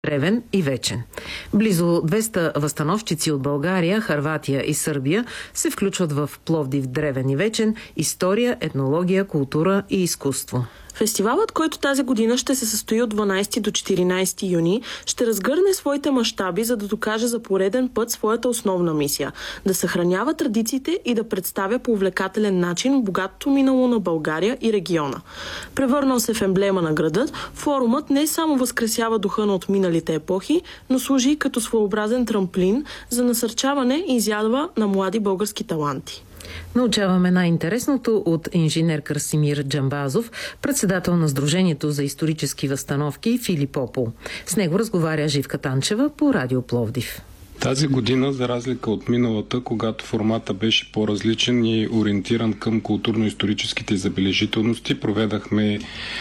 древен и вечен. Близо 200 възстановчици от България, Хърватия и Сърбия се включват в Пловдив древен и вечен, история, етнология, култура и изкуство. Фестивалът, който тази година ще се състои от 12 до 14 юни, ще разгърне своите мащаби, за да докаже за пореден път своята основна мисия – да съхранява традициите и да представя по увлекателен начин богатото минало на България и региона. Превърнал се в емблема на градът, форумът не само възкресява духа на отминалите епохи, но служи и като своеобразен трамплин за насърчаване и изява на млади български таланти. Научаваме най-интересното от инженер Красимир Джамбазов, председател на Сдружението за исторически възстановки Филип Попол. С него разговаря Живка Танчева по Радио Пловдив. Тази година, за разлика от миналата, когато формата беше по-различен и ориентиран към културно-историческите забележителности, проведахме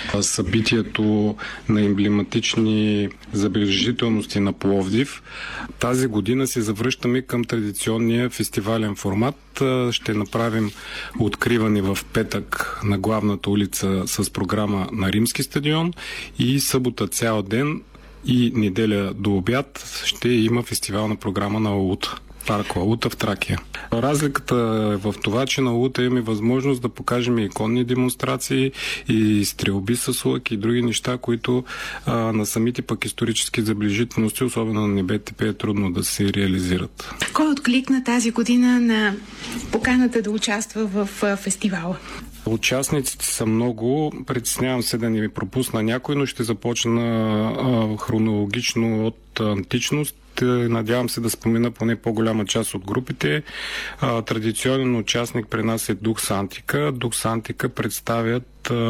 събитието на емблематични забележителности на Пловдив. Тази година се завръщаме към традиционния фестивален формат. Ще направим откриване в петък на главната улица с програма на Римски стадион и събота цял ден и неделя до обяд ще има фестивална програма на Лаута. Парк Лаута в Тракия. Разликата е в това, че на Лаута имаме възможност да покажем иконни демонстрации и стрелби с лък и други неща, които на самите пък исторически забележителности, особено на НБТП, е трудно да се реализират. Кой откликна тази година на поканата да участва в фестивала? Участниците са много. Притеснявам се да не ми пропусна някой, но ще започна хронологично от античност. Надявам се да спомена поне по-голяма част от групите. Традиционен участник при нас е Дукс Антика. Дукс Антика представят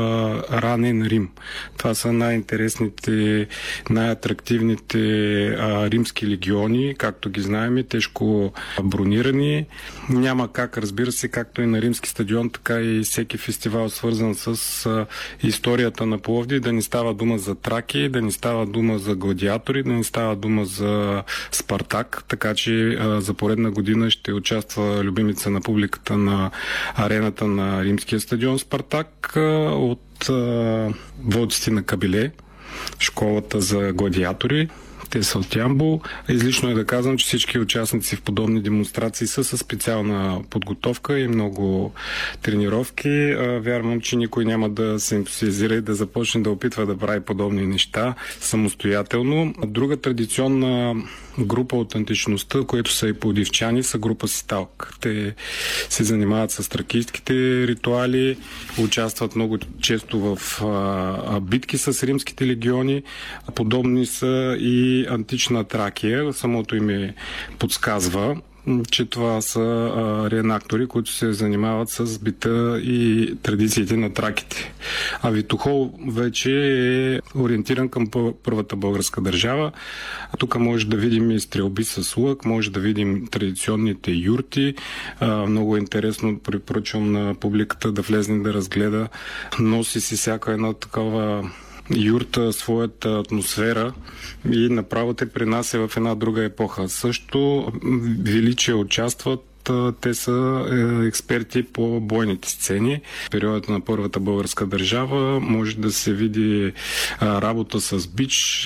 ранен Рим. Това са най-интересните, най-атрактивните римски легиони, както ги знаем, тежко бронирани. Няма как, разбира се, както и на Римски стадион, така и всеки фестивал, свързан с историята на Пловдив, да не става дума за траки, да не става дума за гладиатори, да не става дума за Спартак, така че за поредна година ще участва любимица на публиката на арената на Римския стадион Спартак от вълците на Кабиле, школата за гладиатори. Те са от Ямбол. Излишно е да казвам, че всички участници в подобни демонстрации са със специална подготовка и много тренировки. Вярвам, че никой няма да се ентусиазира и да започне да опитва да прави подобни неща самостоятелно. Друга традиционна група от античността, които са и пловдивчани, са група Ситалк. Те се занимават с тракийските ритуали, участват много често в битки с римските легиони. Подобни са и антична Тракия. Самото име подсказва, че това са реенактори, които се занимават с бита и традициите на траките. А Витохол вече е ориентиран към първата българска държава. Тук може да видим и стрелби с лък, може да видим традиционните юрти. Много интересно, препоръчвам на публиката да влезне да разгледа. Носи си всяка една такава юрта своята атмосфера и направо те принася в една друга епоха. Също величие участват. Те са експерти по бойните сцени. В периода на първата българска държава може да се види работа с бич,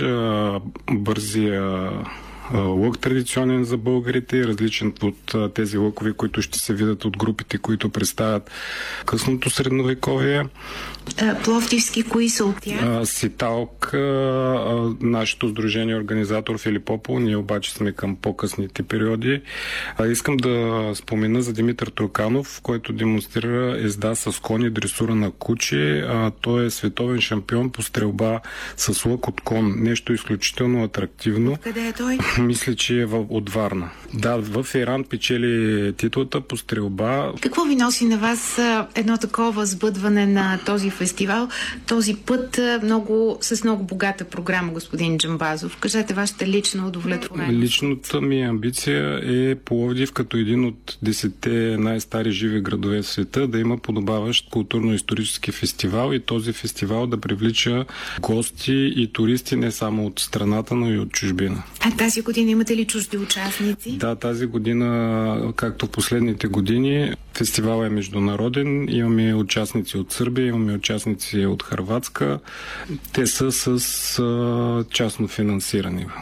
бързия лък традиционен за българите, различен от тези лъкови, които ще се видят от групите, които представят късното средновековие. Пловдивски, кои са от тях? Ситалк, нашето сдружение организатор Филип Попол, ние обаче сме към по-късните периоди. Искам да спомена за Димитър Труканов, който демонстрира езда с кони, дресура на куче. Той е световен шампион по стрелба с лък от кон. Нещо изключително атрактивно. Къде е той? Мисля, че е от Варна. Да, в Иран печели титлата по стрелба. Какво ви носи на вас едно такова сбъдване на този фестивал? Този път с много богата програма, господин Джамбазов. Кажете вашата лична удовлетвореност. Личната ми амбиция е Пловдив като един от 10 най-стари живи градове в света да има подобаващ културно-исторически фестивал и този фестивал да привлича гости и туристи не само от страната, но и от чужбина. А тази година имате ли чужди участници? Да, тази година, както в последните години, фестивалът е международен. Имаме участници от Сърбия, имаме участници от Хърватска. Те са с частно финансиране.